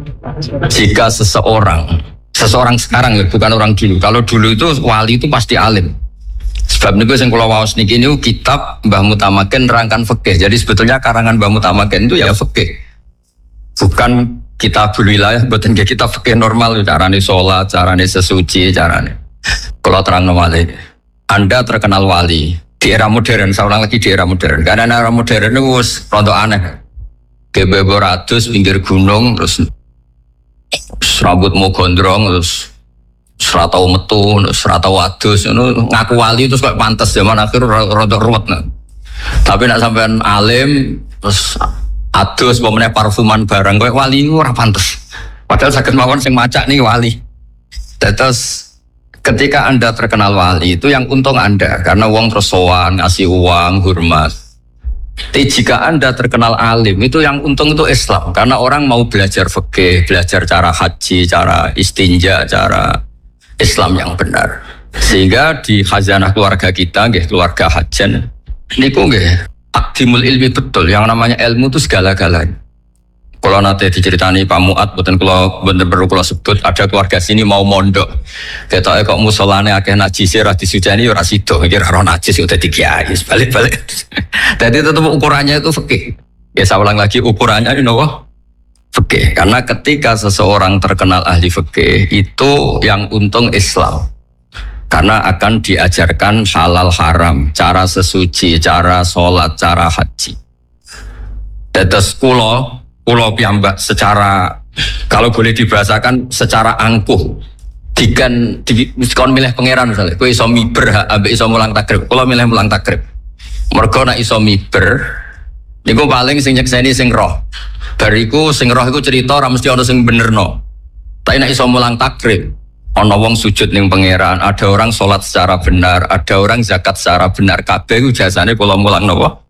jika seseorang sekarang ya, bukan orang dulu. Kalau dulu itu wali itu pasti alim. Sebab niku sing kula waos niki niku kitab Mbah Mutamakin nerangkan fikih. Jadi sebetulnya karangan Mbah Mutamakin itu ya fikih. Bukan kitabul wilayah, mboten nggih kitab fikih normal, carane salat, carane sesuci, carane. Kula terangno wali. Anda terkenal wali di era modern, saya ulang lagi di era modern. Karena era modern itu rada aneh. Gebebo ratus pinggir gunung terus rambutmu gondrong terus seratau metu, seratau wadus, ngaku wali terus kok pantas zaman akhir rada ruwet. Tapi nak sampean alim terus adus pemene parfuman barang kok wali ora pantes. Padahal saged mawon sing macak nih wali. Terus ketika Anda terkenal wali itu yang untung Anda karena wong terus sowan, ngasih uang, hormat. Tapi jika Anda terkenal alim itu yang untung itu Islam karena orang mau belajar fikih, belajar cara haji, cara istinja, cara Islam yang benar. Sehingga di khazanah keluarga kita, keluarga hajan, niku akdimul ilmi betul. Yang namanya ilmu itu segala-galanya. Kalau nanti diceritani Pak Muat, bener perlu kalau sebut ada keluarga sini mau mondok. Ketoknya kok musolane akeh najis ora disujani ora sido, iki ora najis udah dikiai balik-balik. Jadi tetap ukurannya itu fikih. Ya saya ulang lagi ukurannya ini fikih. Karena ketika seseorang terkenal ahli fikih itu yang untung Islam. Karena akan diajarkan halal haram, cara sesuci, cara sholat, cara haji. Tetes kulo piyambak secara kalau boleh dibahasakan secara angkuh dikon milih pangeran misalnya kowe iso miber ambek iso mulang takrib kula milih mulang takrib mergo nek iso miber niku paling sing nyekseni sing roh bariku sing roh iku cerita ora mesti ana sing benerno tapi nek iso mulang takrib ana wong sujud ning pangeran ada orang salat secara benar ada orang zakat secara benar kabeh iku jasane kula mulang napa